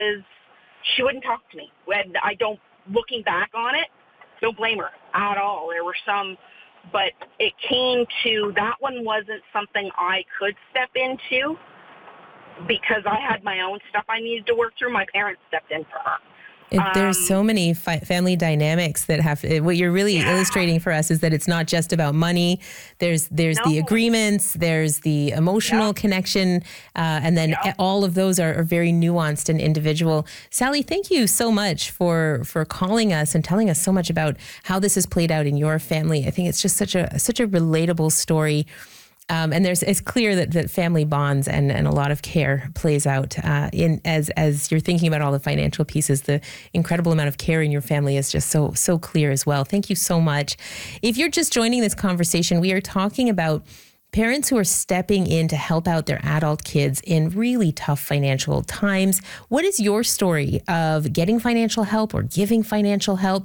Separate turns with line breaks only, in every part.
she wouldn't talk to me. Looking back on it, don't blame her at all. There were some, but it came to, that one wasn't something I could step into because I had my own stuff I needed to work through. My parents stepped in for her.
There's so many family dynamics that have, what you're really illustrating for us is that it's not just about money. There's the agreements, there's the emotional connection, and then all of those are very nuanced and individual. Sally, thank you so much for calling us and telling us so much about how this has played out in your family. I think it's just such a relatable story. And it's clear that family bonds and a lot of care plays out as you're thinking about all the financial pieces. The incredible amount of care in your family is just so clear as well. Thank you so much. If you're just joining this conversation, we are talking about parents who are stepping in to help out their adult kids in really tough financial times. What is your story of getting financial help or giving financial help?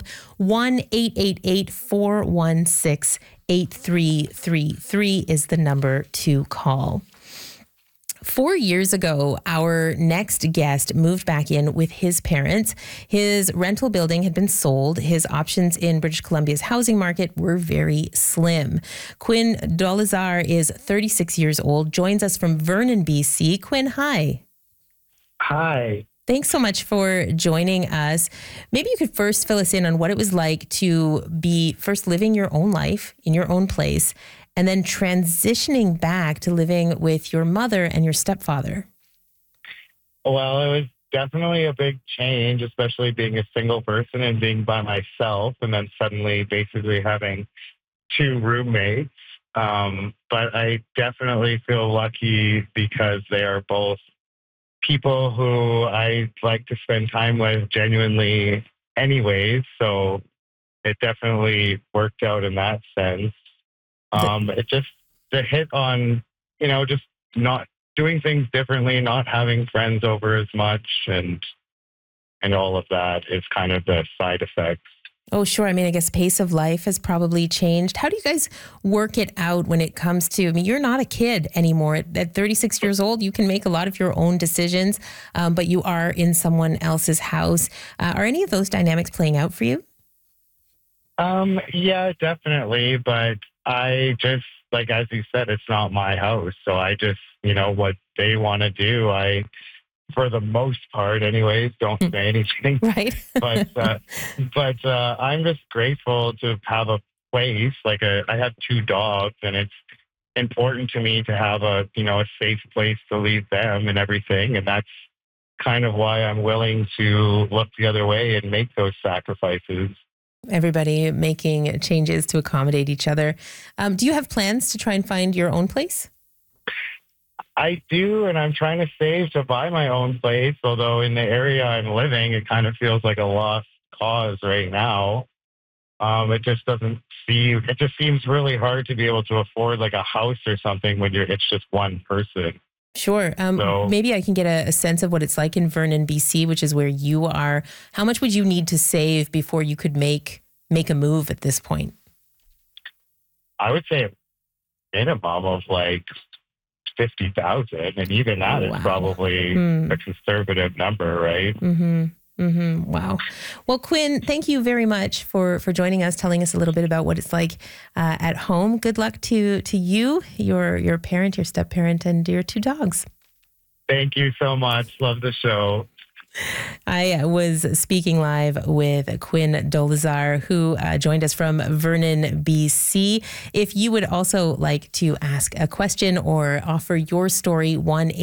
1-888-416-8333 is the number to call. 4 years ago, our next guest moved back in with his parents. His rental building had been sold. His options in British Columbia's housing market were very slim. Quinn Dolezar is 36 years old, joins us from Vernon, BC. Quinn, hi.
Hi.
Thanks so much for joining us. Maybe you could first fill us in on what it was like to be first living your own life in your own place and then transitioning back to living with your mother and your stepfather.
Well, it was definitely a big change, especially being a single person and being by myself and then suddenly basically having two roommates. But I definitely feel lucky because they are both people who I like to spend time with genuinely anyways. So it definitely worked out in that sense. It just, the hit on, just not doing things differently, not having friends over as much and all of that is kind of the side effects.
Oh, sure. I mean, I guess pace of life has probably changed. How do you guys work it out when it comes to, you're not a kid anymore. At 36 years old, you can make a lot of your own decisions, but you are in someone else's house. Are any of those dynamics playing out for you?
Yeah, definitely. But I just, like, as you said, it's not my house. So I just, what they want to do, for the most part anyways, don't say anything.
Right.
but I'm just grateful to have a place. I have two dogs and it's important to me to have a safe place to leave them and everything. And that's kind of why I'm willing to look the other way and make those sacrifices.
Everybody making changes to accommodate each other. Do you have plans to try and find your own place?
I do, and I'm trying to save to buy my own place, although in the area I'm living, it kind of feels like a lost cause right now. It just seems really hard to be able to afford like a house or something when it's just one person.
Sure. Maybe I can get a sense of what it's like in Vernon, BC, which is where you are. How much would you need to save before you could make a move at this point?
I would say a minimum of like 50,000, and even that is probably a conservative number, right?
Wow. Well, Quinn, thank you very much for joining us, telling us a little bit about what it's like at home. Good luck to you, your parent, your step parent, and your two dogs.
Thank you so much. Love the show.
I was speaking live with Quinn Dolezar, who joined us from Vernon, BC. If you would also like to ask a question or offer your story,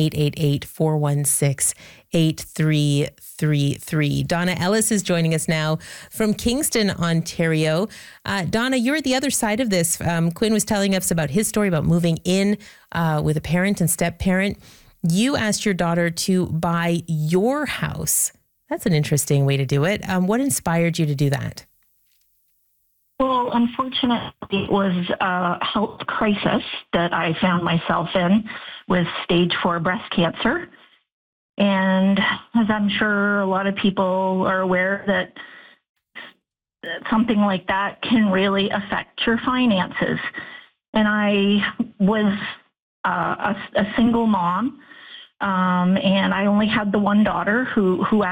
1-888-416-8333. Donna Ellis is joining us now from Kingston, Ontario. Donna, you're at the other side of this. Quinn was telling us about his story about moving in with a parent and step parent. You asked your daughter to buy your house. That's an interesting way to do it. What inspired you to do that?
Well, unfortunately, it was a health crisis that I found myself in with stage 4 breast cancer. And as I'm sure a lot of people are aware that something like that can really affect your finances. And I was a single mom. And I only had the one daughter who